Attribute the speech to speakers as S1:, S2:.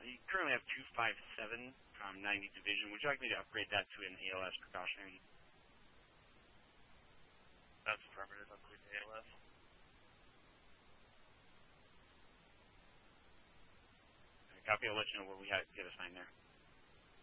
S1: you currently have 257 90 Division. Would you like me to upgrade that to an ALS precautionary?
S2: That's affirmative. Upgrade to ALS.
S1: Copy. I'll let you know what we get assigned there.